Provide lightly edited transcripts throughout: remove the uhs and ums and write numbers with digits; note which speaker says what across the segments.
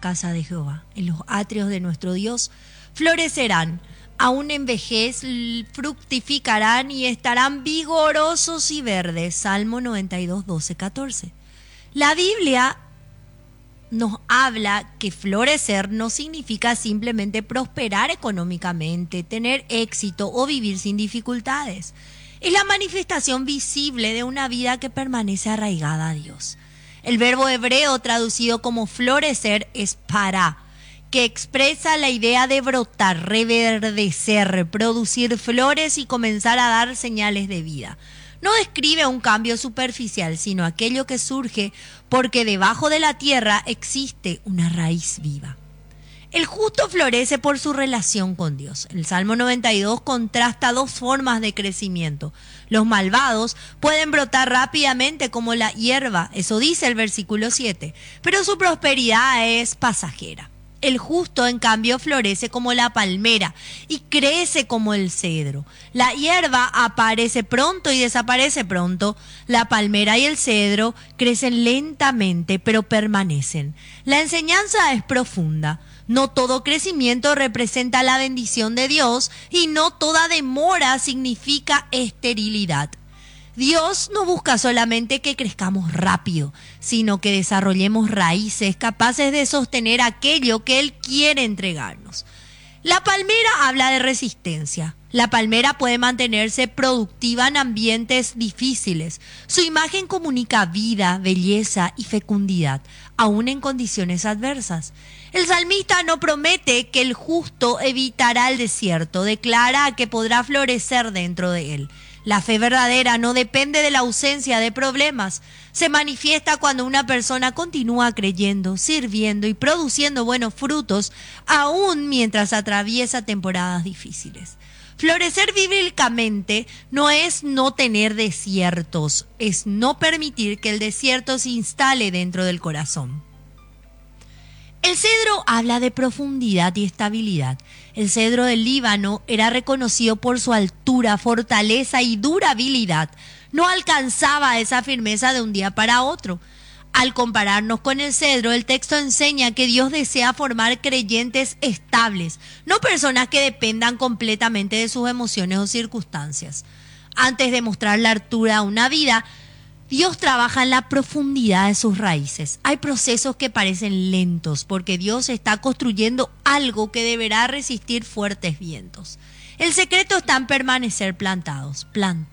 Speaker 1: casa de Jehová, en los atrios de nuestro Dios, florecerán. Aún en vejez fructificarán y estarán vigorosos y verdes. Salmo 92, 12, 14. La Biblia nos habla que florecer no significa simplemente prosperar económicamente, tener éxito o vivir sin dificultades. Es la manifestación visible de una vida que permanece arraigada a Dios. El verbo hebreo traducido como florecer es pará, que expresa la idea de brotar, reverdecer, producir flores y comenzar a dar señales de vida. No describe un cambio superficial, sino aquello que surge porque debajo de la tierra existe una raíz viva. El justo florece por su relación con Dios. El Salmo 92 contrasta dos formas de crecimiento. Los malvados pueden brotar rápidamente como la hierba, eso dice el versículo 7, pero su prosperidad es pasajera. El justo, en cambio, florece como la palmera y crece como el cedro. La hierba aparece pronto y desaparece pronto. La palmera y el cedro crecen lentamente, pero permanecen. La enseñanza es profunda. No todo crecimiento representa la bendición de Dios y no toda demora significa esterilidad. Dios no busca solamente que crezcamos rápido, sino que desarrollemos raíces capaces de sostener aquello que Él quiere entregarnos. La palmera habla de resistencia. La palmera puede mantenerse productiva en ambientes difíciles. Su imagen comunica vida, belleza y fecundidad, aún en condiciones adversas. El salmista no promete que el justo evitará el desierto, declara que podrá florecer dentro de él. La fe verdadera no depende de la ausencia de problemas. Se manifiesta cuando una persona continúa creyendo, sirviendo y produciendo buenos frutos, aún mientras atraviesa temporadas difíciles. Florecer bíblicamente no es no tener desiertos, es no permitir que el desierto se instale dentro del corazón. El cedro habla de profundidad y estabilidad. El cedro del Líbano era reconocido por su altura, fortaleza y durabilidad. No alcanzaba esa firmeza de un día para otro. Al compararnos con el cedro, el texto enseña que Dios desea formar creyentes estables, no personas que dependan completamente de sus emociones o circunstancias. Antes de mostrar la altura a una vida, Dios trabaja en la profundidad de sus raíces. Hay procesos que parecen lentos porque Dios está construyendo algo que deberá resistir fuertes vientos. El secreto está en permanecer plantados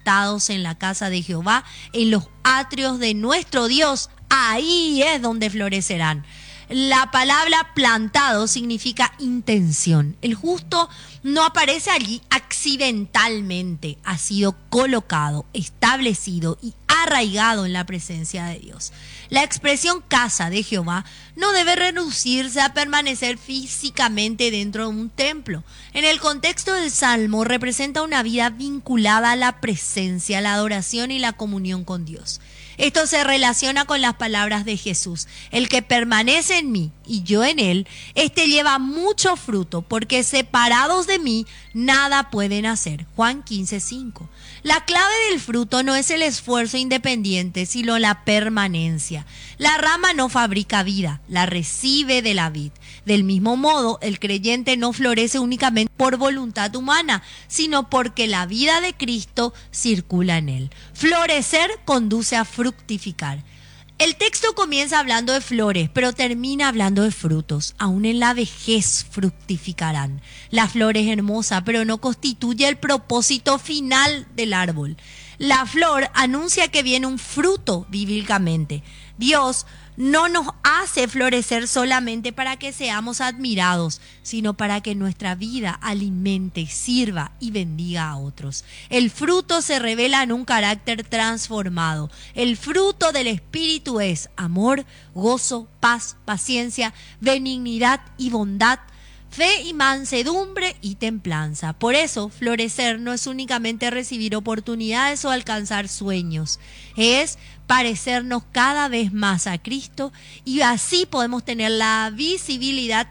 Speaker 1: en la casa de Jehová, en los atrios de nuestro Dios. Ahí es donde florecerán. La palabra plantado significa intención. El justo no aparece allí accidentalmente, ha sido colocado, establecido y arraigado en la presencia de Dios. La expresión casa de Jehová no debe reducirse a permanecer físicamente dentro de un templo. En el contexto del Salmo representa una vida vinculada a la presencia, la adoración y la comunión con Dios. Esto se relaciona con las palabras de Jesús. El que permanece en mí y yo en él, este lleva mucho fruto, porque separados de mí nada pueden hacer. Juan 15:5. La clave del fruto no es el esfuerzo independiente, sino la permanencia. La rama no fabrica vida, la recibe de la vid. Del mismo modo, el creyente no florece únicamente por voluntad humana, sino porque la vida de Cristo circula en él. Florecer conduce a fructificar. El texto comienza hablando de flores, pero termina hablando de frutos. Aún en la vejez fructificarán. La flor es hermosa, pero no constituye el propósito final del árbol. La flor anuncia que viene un fruto bíblicamente. Dios no nos hace florecer solamente para que seamos admirados, sino para que nuestra vida alimente, sirva y bendiga a otros. El fruto se revela en un carácter transformado. El fruto del Espíritu es amor, gozo, paz, paciencia, benignidad y bondad, fe y mansedumbre y templanza. Por eso, florecer no es únicamente recibir oportunidades o alcanzar sueños, es parecernos cada vez más a Cristo, y así podemos tener la visibilidad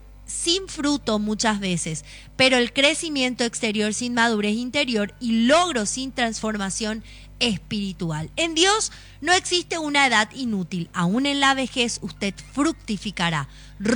Speaker 1: sin fruto muchas veces, pero el crecimiento exterior sin madurez interior y logro sin transformación espiritual. En Dios no existe una edad inútil. Aún en la vejez usted fructificará.